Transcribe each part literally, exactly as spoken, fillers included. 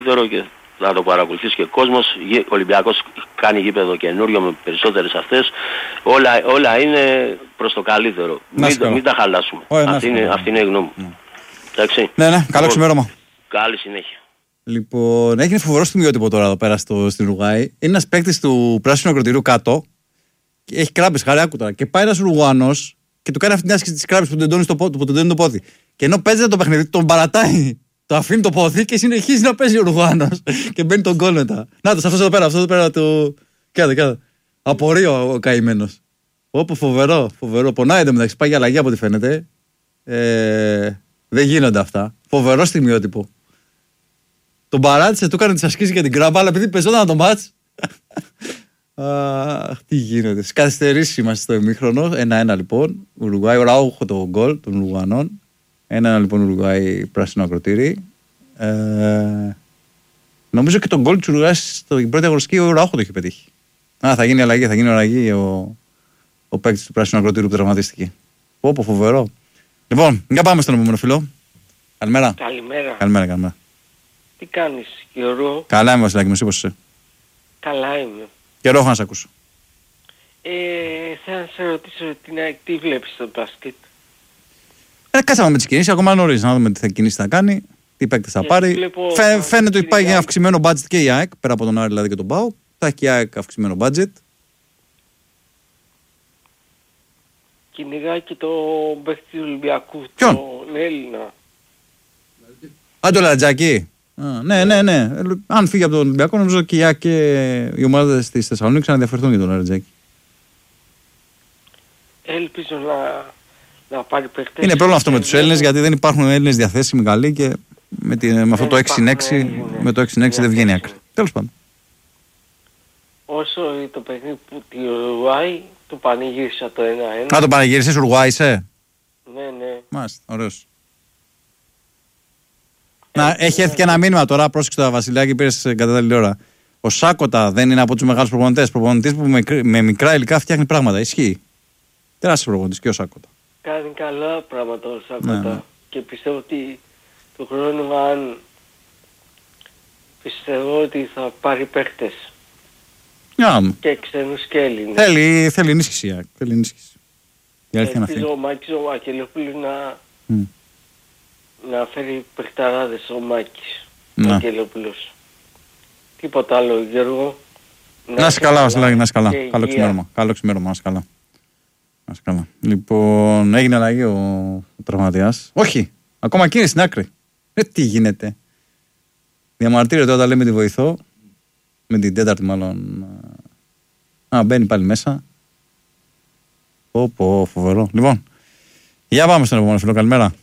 και θα το παρακολουθήσει και ο κόσμος. Ο Ολυμπιακός κάνει γήπεδο καινούριο με περισσότερες αυτές. Όλα, όλα είναι προς το καλύτερο. Μην, το, μην τα χαλάσουμε. Ωε, αυτή, είναι, αυτή είναι η γνώμη μου. Mm. Εντάξει. Ναι, ναι, καλό ξημέρωμα. Καλή συνέχεια. Λοιπόν, έγινε φοβερό στιγμιότυπο τώρα εδώ πέρα στο, στην Ουρουγουάη. Είναι ένας παίκτης του πράσινου ακροτηρίου κάτω. Έχει κράπες, χαρέ, άκου τώρα. Και πάει ένας Ουρουγουάνος και του κάνει αυτή την άσκηση της κράπης που του εντώνει το, το πόδι. Και ενώ παίζει το παιχνίδι, τον παρατάει. Το αφήνει το πόδι και συνεχίζει να παίζει ο Ουρουγουάνος. Και μπαίνει τον γκολ μετά. Να το, αυτό εδώ πέρα, αυτό εδώ πέρα του. Κάτω, κάτω. Απορεί ο, ο καημένος. Όπου φοβερό, φοβερό. Πονάει εντωμεταξύ, πάει για αλλαγή από ό,τι φαίνεται. Ε, δεν γίνονται αυτά. Φοβερό στιγμιότυπο. Τον παράτησε, του έκανε τις ασκήσεις για την κράμπα, αλλά επειδή πεζόταν το μάτς. Αχ, τι γίνεται. Στις καθυστερήσεις είμαστε στο ημίχρονο. Ένα-ένα λοιπόν. Ουρουγουάη, ο Ραούχο το γκολ των Ουρουγουανών. Ένα-ένα λοιπόν Ουρουγουάη πράσινο ακροτήρι. Ε, νομίζω και τον γκολ του Ουρουγουάη στην πρώτη αγωνιστική ο Ραούχο το είχε πετύχει. Α, θα γίνει αλλαγή, θα γίνει αλλαγή ο, ο παίκτης του πράσινου ακροτήριου που τραυματίστηκε. Πω, πω, φοβερό. Λοιπόν, για πάμε στον επόμενο φίλο. Καλημέρα. Καλημέρα. Καλημέρα, καλημέρα. Τι κάνεις, Γιώργο? Καλά είμαι, Βασιλάκη, με εσύ πώς είσαι? Καλά είμαι. Καιρό έχω να σε ακούσω. Ε, θέλω να σε ρωτήσω την ΑΕΚ, τι βλέπεις στο μπάσκετ? Ε, κάτσαμε με τις κινήσεις, ακόμα νωρίς, να δούμε τι θα κινήσεις θα κάνει, τι παίκτες θα πάρει. Βλέπω, Φαι, φαίνεται ότι υπάρχει αυξημένο budget και η ΑΕΚ, πέρα από τον Άρη δηλαδή και τον ΠΑΟΚ. Θα έχει και η ΑΕΚ αυξημένο budget. Κυνηγάει και το παίκτη του Ολυμπιακού, Ποιον? τον Έλληνα. Α, το Λατζάκι. Α, ναι, ναι, ναι. Αν φύγει από τον Ολυμπιακό, νομίζω και η ΑΕΚ και οι ομάδες της Θεσσαλονίκης να ενδιαφερθούν για τον Λατζάκι. Ελπίζω να, να πάρει παίκτες. Είναι πρόβλημα αυτό με τους Έλληνες, γιατί δεν υπάρχουν Έλληνες διαθέσιμοι καλοί και με, τη, με αυτό το έξι έξι, με το έξι έξι δεν βγαίνει άκρη. Τέλος πάντων. Όσο το παιχνίδι που τη Ουρουγουάη, το πανηγύρισα το ένα-ένα. Α, το πανηγύρισες, Ουρουγουάη είσαι? Ναι, ναι. Μάλιστα, ωραίος. Να, έχει έρθει και ένα μήνυμα τώρα, πρόσεξε το Βασιλιάκη, πήρες κατά τα ώρα. Ο Σάκοτα δεν είναι από τους μεγάλους προπονητές. Προπονητής που με, με μικρά υλικά φτιάχνει πράγματα. Ισχύει. Τεράστιος προπονητής και ο Σάκοτα. Κάνει καλά πράγματα ο Σάκοτα. Ναι, ναι. Και πιστεύω ότι του χρόνου, αν πιστεύω ότι θα πάρει παίκτες. Yeah. Και ξένους και Έλληνες. Θέλει, θέλει ενίσχυση. Θέλει ενίσχυση. Η αλήθεια είναι αυτή. Ελπίζω ο Μάκης ο Βαγγελόπουλος να, mm. να φέρει παιχταράδες ο Μάκης ο ναι. Βαγγελόπουλος. Τίποτα άλλο, Γιώργο. Να είσαι καλά, Βασιλάκη, να είσαι καλά. Καλό ξημέρωμα. Καλό ξημέρωμα, να είσαι καλά. Να είσαι καλά. Λοιπόν, έγινε αλλαγή ο, ο τραυματίας. Όχι, ακόμα και είναι στην άκρη. Ε, τι γίνεται. Διαμαρτύρεται όταν λέμε τη βοηθώ. Με την τέταρτη μάλλον. Α, μπαίνει πάλι μέσα. Πω πω, φοβερό. Λοιπόν, για πάμε στον επόμενο φίλο. Καλημέρα.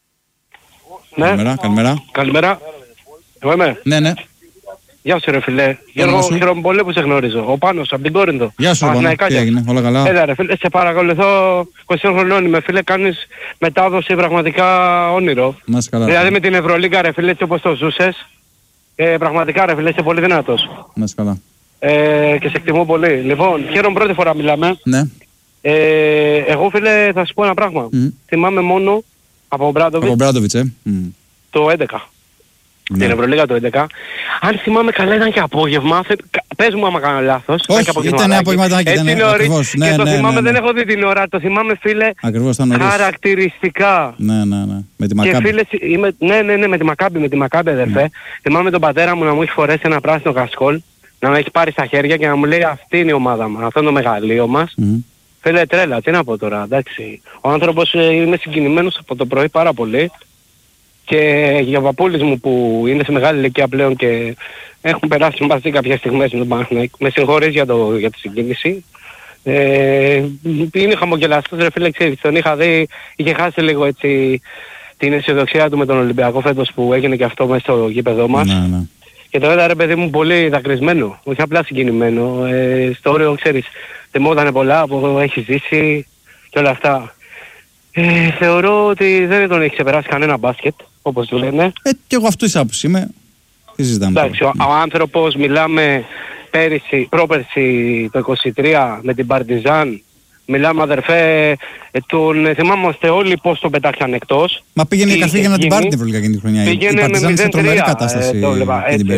Ναι. Καλημέρα, καλημέρα. Καλημέρα. Εγώ είμαι. Ναι, ναι. Γεια σου ρε φίλε. Γιώργο, χαίρομαι πολύ που σε γνωρίζω. Ο Πάνος, από την Κόρινθο. Γεια σου Πάνο, τι έγινε, όλα καλά? Έλα ρε φίλε, σε παρακολουθώ είκοσι χρονών είμαι φίλε, κάνεις μετάδοση πραγματικά όνειρο. Μας καλά. Δηλαδή με την Ευρωλίγκα ρε φίλε, έτσι όπως το ζούσες, ε, πραγματικά ρε φίλε, είσαι πολύ δυνατός. Μας καλά. Ε, και σε εκτιμώ πολύ. Λοιπόν, χαίρομαι πρώτη φορά μιλάμε. Ναι. Ε, εγώ φίλε θα σου πω ένα πράγμα. Mm. Θυμάμαι μόνο από Μπράντοβιτς. Από Μπράντοβιτς, ε. Mm. Το έντεκα. Ναι. Την Ευρωλίγα το έντεκα. Αν θυμάμαι καλά ήταν και απόγευμα. Πες μου άμα κάνω λάθος. Όχι, ήταν απογευματάκι. Έτσι ήταν ακριβώς. Ναι, και το ναι, θυμάμαι, ναι, ναι. δεν έχω δει την ώρα. Το θυμάμαι φίλε. Ακριβώς, ήταν νωρίς. Χαρακτηριστικά. Ναι, ναι, ναι. Με τη Μακάμπη. Και φίλες, είμαι, ναι, ναι, ναι, με τη Μακάμπη, με τη Μακάμπη αδερφέ. Mm. Θυμάμαι τον πατέρα μου να μου έχει φορέσει ένα πράσινο κασκόλ, να με έχει πάρει στα χέρια και να μου λέει αυτή είναι η ομάδα μας, αυτό είναι το μεγαλείο μας. Mm. Φίλε τρέλα, τι να πω τώρα, εντάξει. Ο άνθρωπος ε, είναι συγκινημένος από το πρωί πάρα πολύ. Και για ο παππούλης μου που είναι σε μεγάλη ηλικία πλέον και έχουν περάσει μαζί κάποιες στιγμές με τον Παναθηναϊκό, με συγχωρείς για, το, για τη συγκίνηση. Ε, είναι χαμογελαστός ρε φίλε, ξέρεις, τον είχα δει, είχε χάσει λίγο έτσι την αισιοδοξία του με τον Ολυμπιακό φέτος που έγινε και αυτό μέσα στο γήπεδό μας. Ναι, ναι. Και το είδα ρε παιδί μου πολύ δακρυσμένο, όχι απλά συγκινημένο. Ε, στο όριο ξέρεις, θυμότανε πολλά που έχει ζήσει και όλα αυτά. Ε, θεωρώ ότι δεν τον έχει ξεπεράσει κανένα μπάσκετ, όπως του λένε. Ε, και εγώ αυτού της άποψης είμαι. Τι συζητάμε. Εντάξει, ο, ο άνθρωπος, μιλάμε πέρυσι, πρόπερσι το είκοσι τρία με την Παρτιζάν, Μιλάμε αδερφέ, ε, τον θυμάμαστε όλοι πώς τον πετάξαν εκτός. Μα πήγαινε η καθή για να την πάρει την Ευρωλίγα εκείνη τη χρονιά. Πήγαινε με μηδέν τρία. Σε τρομερή κατάσταση. Ε, το βλέπα, έτσι.